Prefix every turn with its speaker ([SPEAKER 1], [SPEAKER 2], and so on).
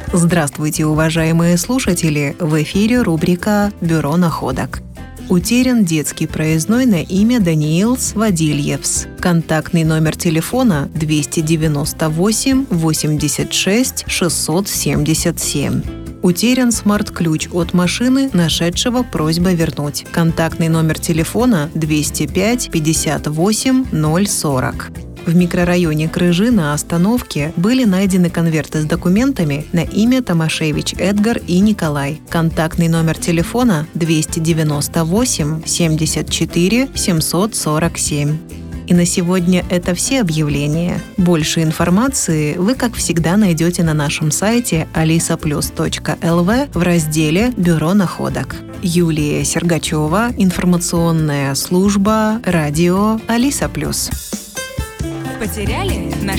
[SPEAKER 1] Здравствуйте, уважаемые слушатели! В эфире рубрика «Бюро находок». Утерян детский проездной на имя Даниилс Вадильевс. Контактный номер телефона 298 86 677. Утерян смарт-ключ от машины, нашедшего просьба вернуть. Контактный номер телефона 205 58 040. В микрорайоне Крыжи на остановке были найдены конверты с документами на имя Томашевич Эдгар и Николай. Контактный номер телефона 298 74 747. И на сегодня это все объявления. Больше информации вы, как всегда, найдете на нашем сайте alisaplus.lv в разделе «Бюро находок». Юлия Сергачева, информационная служба, радио Алиса Плюс.
[SPEAKER 2] Потеряли? Нашли?